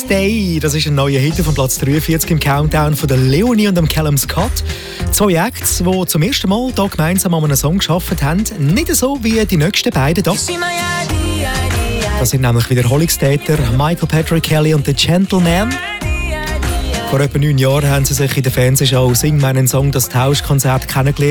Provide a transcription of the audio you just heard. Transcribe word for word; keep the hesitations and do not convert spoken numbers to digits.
Day, das ist ein neuer Hit von Platz dreiundvierzig im Countdown von der Leonie und dem Callum Scott. Zwei Acts, die zum ersten Mal hier gemeinsam an einem Song gearbeitet haben. Nicht so wie die nächsten beiden hier. Das sind nämlich Wiederholungstäter Michael Patrick Kelly und The Gentleman. Vor etwa neun Jahren haben sie sich in der Fernsehshow «Sing meinen Song» das Tauschkonzert kennengelernt.